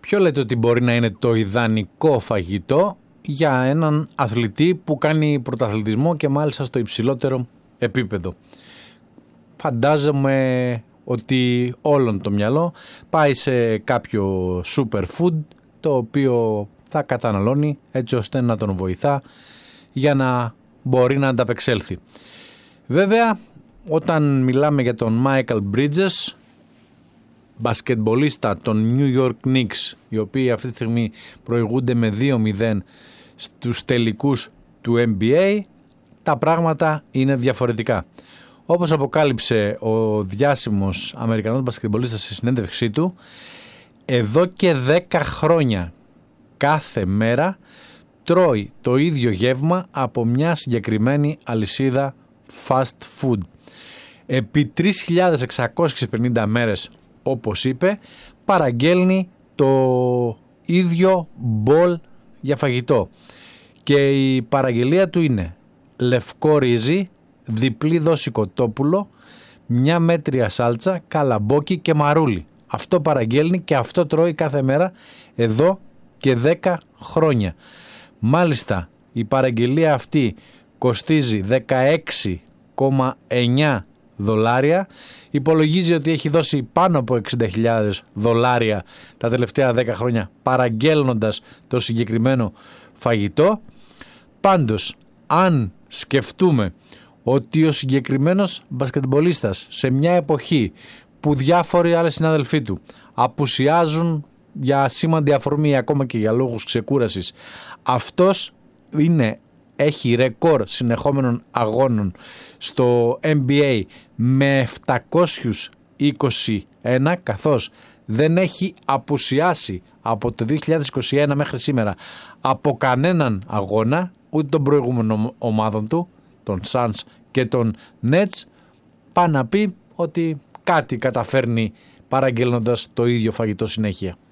Ποιο λέτε ότι μπορεί να είναι το ιδανικό φαγητό για έναν αθλητή που κάνει πρωταθλητισμό και μάλιστα στο υψηλότερο επίπεδο? Φαντάζομαι ότι όλον το μυαλό πάει σε κάποιο superfood το οποίο θα καταναλώνει έτσι ώστε να τον βοηθά για να μπορεί να ανταπεξέλθει. Βέβαια, όταν μιλάμε για τον Michael Bridges, μπασκετμπολίστα των New York Knicks, οι οποίοι αυτή τη στιγμή προηγούνται με 2-0 στους τελικούς του NBA, τα πράγματα είναι διαφορετικά. Όπως αποκάλυψε ο διάσημος Αμερικανός μπασκετμπολίστας σε συνέντευξή του, εδώ και 10 χρόνια κάθε μέρα τρώει το ίδιο γεύμα από μια συγκεκριμένη αλυσίδα fast food. Επί 3.650 μέρες, όπως είπε, παραγγέλνει το ίδιο μπολ για φαγητό. Και η παραγγελία του είναι λευκό ρύζι, διπλή δόση κοτόπουλο, μια μέτρια σάλτσα, καλαμπόκι και μαρούλι. Αυτό παραγγέλνει και αυτό τρώει κάθε μέρα εδώ και 10 χρόνια. Μάλιστα η παραγγελία αυτή κοστίζει $16,9. Υπολογίζει ότι έχει δώσει πάνω από $60,000 τα τελευταία 10 χρόνια παραγγέλνοντας το συγκεκριμένο φαγητό. Πάντως, αν σκεφτούμε ότι ο συγκεκριμένος μπασκετμπολίστας σε μια εποχή που διάφοροι άλλοι συνάδελφοί του απουσιάζουν για σήμαντη αφορμή ακόμα και για λόγους ξεκούρασης, αυτός έχει ρεκόρ συνεχόμενων αγώνων στο NBA με 721, καθώς δεν έχει απουσιάσει από το 2021 μέχρι σήμερα από κανέναν αγώνα, ούτε των προηγούμενων ομάδων του, των Suns και των Nets. Πάει να πει ότι κάτι καταφέρνει παραγγέλνοντας το ίδιο φαγητό συνέχεια.